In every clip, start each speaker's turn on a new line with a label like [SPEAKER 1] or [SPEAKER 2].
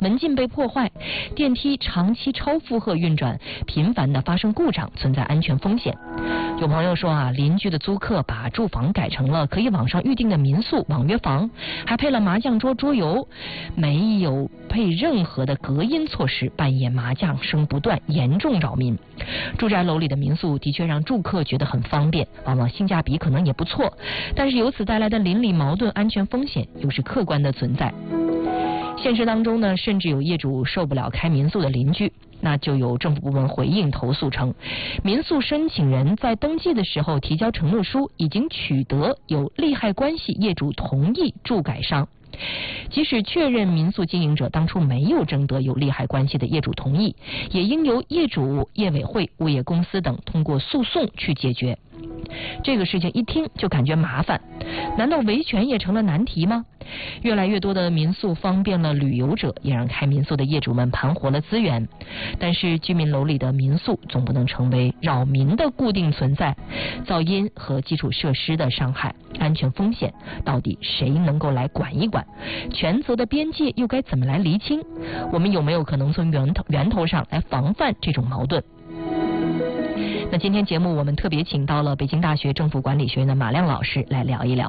[SPEAKER 1] 门禁被破坏，电梯长期超负荷运转，频繁的发生故障，存在安全风险。有朋友说啊，邻居的租客把住房改成了可以网上预订的民宿网约房，还配了麻将桌桌游，没有配任何的隔音措施，半夜麻将声不断，严重扰民。住宅楼里的民宿的确让住客觉得很方便，往往性价比可能也不错，但是由此带来的邻里矛盾、安全风险又是客观的存在。现实当中呢，甚至有业主受不了开民宿的邻居，那就有政府部门回应投诉称，民宿申请人在登记的时候提交承诺书，已经取得有利害关系业主同意住改商。即使确认民宿经营者当初没有征得有利害关系的业主同意，也应由业主、业委会、物业公司等通过诉讼去解决。这个事情一听就感觉麻烦，难道维权也成了难题吗？越来越多的民宿方便了旅游者，也让开民宿的业主们盘活了资源。但是居民楼里的民宿总不能成为扰民的固定存在，噪音和基础设施的伤害、安全风险，到底谁能够来管一管？权责的边界又该怎么来厘清？我们有没有可能从源头上来防范这种矛盾？那今天节目我们特别请到了北京大学政府管理学院的马亮老师来聊一聊。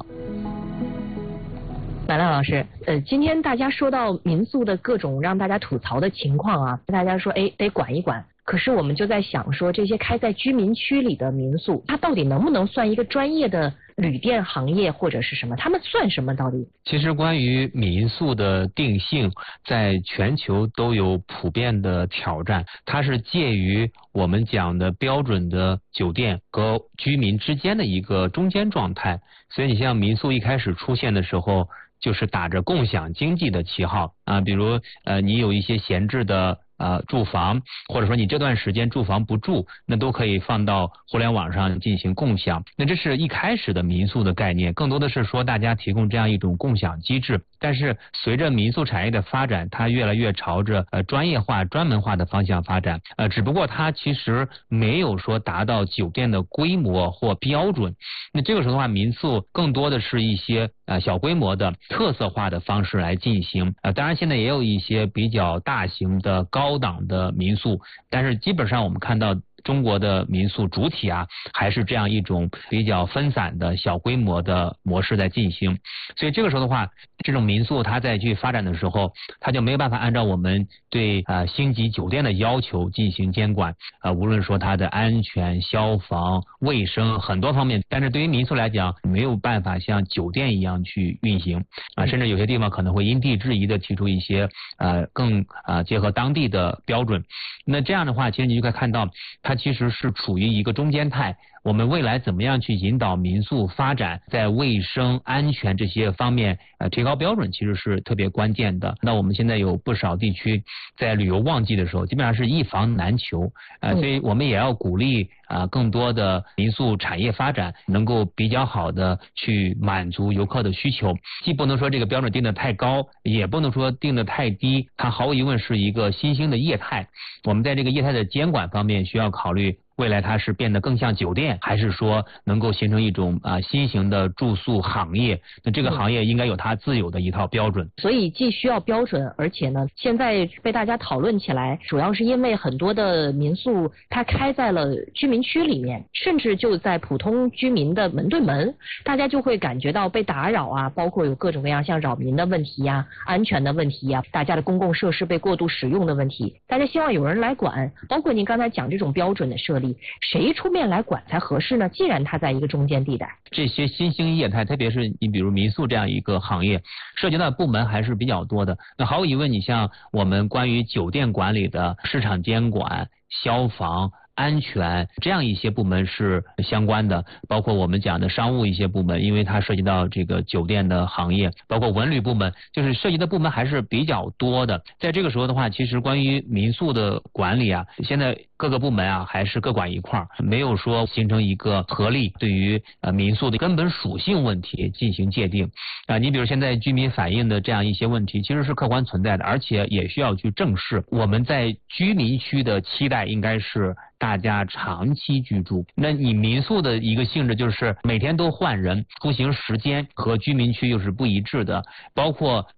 [SPEAKER 1] 马亮老师，今天大家说到民宿的各种让大家吐槽的情况啊，大家说得管一管。可是我们就在想说，这些开在居民区里的民宿，它到底能不能算一个专业的旅店行业或者是什么？他们算什么到底？
[SPEAKER 2] 其实关于民宿的定性，在全球都有普遍的挑战，它是介于我们讲的标准的酒店和居民之间的一个中间状态。所以你像民宿一开始出现的时候，就是打着共享经济的旗号啊，比如你有一些闲置的住房，或者说你这段时间住房不住，那都可以放到互联网上进行共享。那这是一开始的民宿的概念，更多的是说大家提供这样一种共享机制。但是随着民宿产业的发展，它越来越朝着专业化、专门化的方向发展。只不过它其实没有说达到酒店的规模或标准。那这个时候的话，民宿更多的是一些小规模的特色化的方式来进行。当然现在也有一些比较大型的高档的民宿，但是基本上我们看到中国的民宿主体还是这样一种比较分散的小规模的模式在进行。所以这个时候的话，这种民宿它再去发展的时候，它就没有办法按照我们对星级酒店的要求进行监管，无论说它的安全、消防、卫生很多方面。但是对于民宿来讲，没有办法像酒店一样去运行甚至有些地方可能会因地制宜的提出一些更结合当地的标准。那这样的话，其实你就可以看到它其实是处于一个中间态。我们未来怎么样去引导民宿发展，在卫生安全这些方面提高标准，其实是特别关键的。那我们现在有不少地区在旅游旺季的时候基本上是一房难求所以我们也要鼓励更多的民宿产业发展，能够比较好的去满足游客的需求。既不能说这个标准定得太高，也不能说定得太低，它毫无疑问是一个新兴的业态。我们在这个业态的监管方面需要考虑，未来它是变得更像酒店，还是说能够形成一种新型的住宿行业？那这个行业应该有它自有的一套标准。
[SPEAKER 1] 所以既需要标准，而且呢，现在被大家讨论起来，主要是因为很多的民宿它开在了居民区里面，甚至就在普通居民的门对门，大家就会感觉到被打扰包括有各种各样像扰民的问题安全的问题大家的公共设施被过度使用的问题，大家希望有人来管。包括您刚才讲这种标准的设立，谁出面来管才合适呢？既然它在一个中间地带，
[SPEAKER 2] 这些新兴业态，特别是你比如民宿这样一个行业，涉及到的部门还是比较多的。那毫无疑问，你像我们关于酒店管理的市场监管、消防、安全这样一些部门是相关的，包括我们讲的商务一些部门，因为它涉及到这个酒店的行业，包括文旅部门，就是涉及的部门还是比较多的。在这个时候的话，其实关于民宿的管理现在各个部门还是各管一块儿，没有说形成一个合力对于民宿的根本属性问题进行界定你比如现在居民反映的这样一些问题，其实是客观存在的，而且也需要去正视。我们在居民区的期待应该是大家长期居住，那你民宿的一个性质就是每天都换人，出行时间和居民区又是不一致的，包括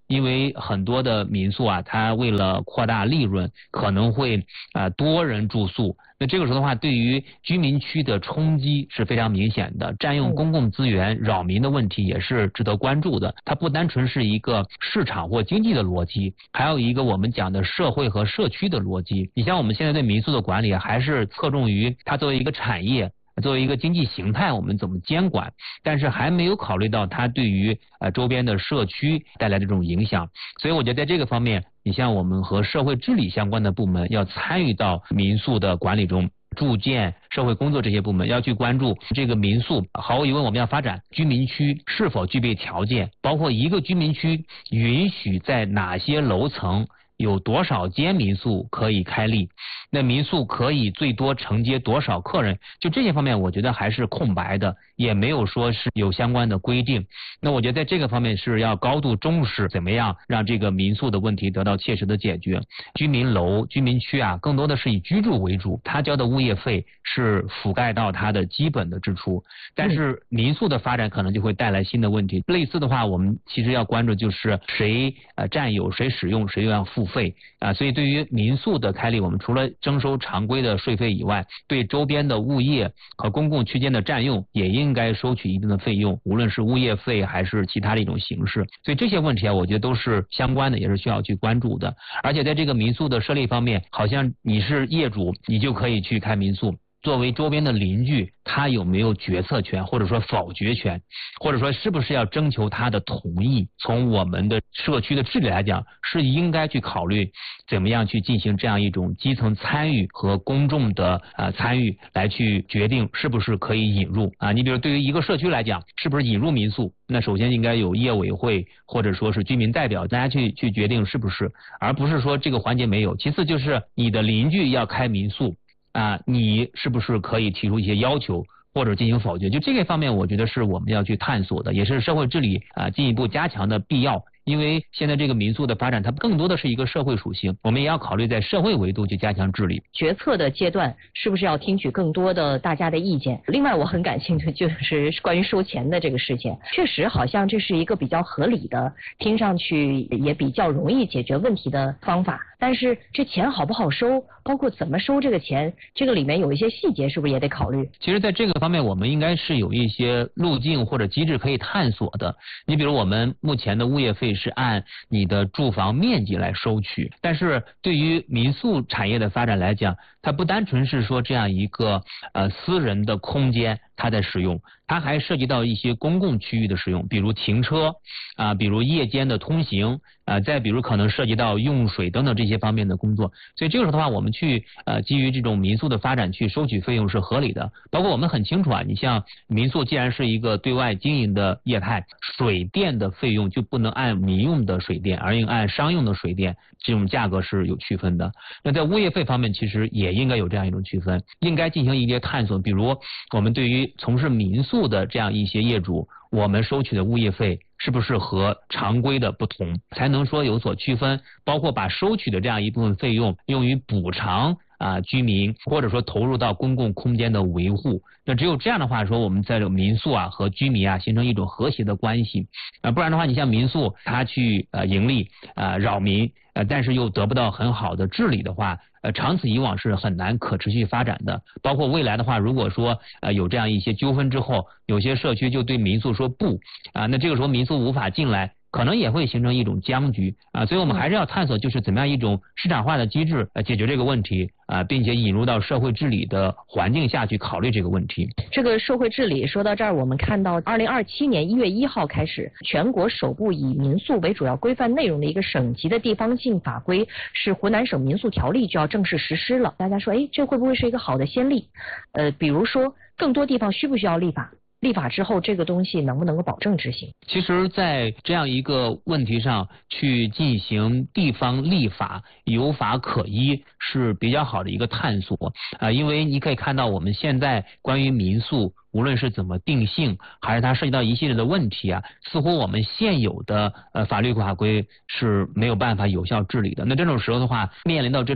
[SPEAKER 2] 因为很多的民宿啊，它为了扩大利润，可能会多人住宿。那这个时候的话，对于居民区的冲击是非常明显的，占用公共资源、扰民的问题也是值得关注的。它不单纯是一个市场或经济的逻辑，还有一个我们讲的社会和社区的逻辑。你像我们现在对民宿的管理，还是侧重于它作为一个产业，作为一个经济形态，我们怎么监管，但是还没有考虑到它对于周边的社区带来的这种影响。所以我觉得在这个方面，你像我们和社会治理相关的部门要参与到民宿的管理中，住建、社会工作这些部门要去关注这个民宿。毫无疑问，我们要发展居民区是否具备条件，包括一个居民区允许在哪些楼层有多少间民宿可以开立，那民宿可以最多承接多少客人，就这些方面我觉得还是空白的，也没有说是有相关的规定。那我觉得在这个方面是要高度重视怎么样让这个民宿的问题得到切实的解决。居民楼、居民区啊，更多的是以居住为主，他交的物业费是覆盖到他的基本的支出，但是民宿的发展可能就会带来新的问题。类似的话，我们其实要关注就是谁占有、谁使用、谁又要付费啊。所以对于民宿的开立，我们除了征收常规的税费以外，对周边的物业和公共区间的占用也应该收取一定的费用，无论是物业费还是其他的一种形式。所以这些问题啊，我觉得都是相关的，也是需要去关注的。而且在这个民宿的设立方面，好像你是业主，你就可以去开民宿。作为周边的邻居，他有没有决策权，或者说否决权，或者说是不是要征求他的同意？从我们的社区的治理来讲，是应该去考虑怎么样去进行这样一种基层参与和公众的参与，来去决定是不是可以引入啊。你比如对于一个社区来讲，是不是引入民宿？那首先应该有业委会或者说是居民代表，大家去决定是不是，而不是说这个环节没有。其次就是你的邻居要开民宿。你是不是可以提出一些要求或者进行否决？就这个方面，我觉得是我们要去探索的，也是社会治理进一步加强的必要。因为现在这个民宿的发展，它更多的是一个社会属性，我们也要考虑在社会维度去加强治理。
[SPEAKER 1] 决策的阶段是不是要听取更多的大家的意见？另外，我很感兴趣就是关于收钱的这个事情，确实好像这是一个比较合理的，听上去也比较容易解决问题的方法。但是这钱好不好收，包括怎么收这个钱，这个里面有一些细节，是不是也得考虑？
[SPEAKER 2] 其实在这个方面，我们应该是有一些路径或者机制可以探索的。你比如我们目前的物业费是按你的住房面积来收取，但是对于民宿产业的发展来讲，它不单纯是说这样一个私人的空间它在使用，它还涉及到一些公共区域的使用，比如停车比如夜间的通行再比如可能涉及到用水等等这些方面的工作。所以这个时候的话，我们去基于这种民宿的发展去收取费用是合理的。包括我们很清楚你像民宿既然是一个对外经营的业态，水电的费用就不能按民用的水电，而应按商用的水电，这种价格是有区分的。那在物业费方面，其实也应该有这样一种区分，应该进行一些探索。比如我们对于从事民宿的这样一些业主，我们收取的物业费是不是和常规的不同，才能说有所区分，包括把收取的这样一部分费用用于补偿居民，或者说投入到公共空间的维护。那只有这样的话说，我们在民宿和居民形成一种和谐的关系不然的话，你像民宿它去盈利扰民但是又得不到很好的治理的话，长此以往是很难可持续发展的。包括未来的话，如果说有这样一些纠纷之后，有些社区就对民宿说不那这个时候民宿无法进来，可能也会形成一种僵局所以我们还是要探索就是怎么样一种市场化的机制解决这个问题并且引入到社会治理的环境下去考虑这个问题。
[SPEAKER 1] 这个社会治理说到这儿，我们看到2027年1月1号开始，全国首部以民宿为主要规范内容的一个省级的地方性法规是湖南省民宿条例就要正式实施了。大家说这会不会是一个好的先例？比如说更多地方需不需要立法？立法之后这个东西能不能够保证执行？
[SPEAKER 2] 其实在这样一个问题上去进行地方立法有法可依是比较好的一个探索因为你可以看到我们现在关于民宿无论是怎么定性，还是它涉及到一系列的问题似乎我们现有的法律法规是没有办法有效治理的。那这种时候的话，面临到这种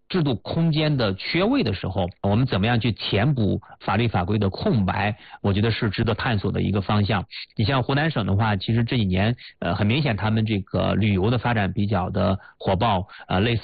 [SPEAKER 2] 制度空间的缺位的时候，我们怎么样去填补法律法规的空白，我觉得是值得探索的一个方向。你像湖南省的话，其实这几年很明显他们这个旅游的发展比较的火爆，类似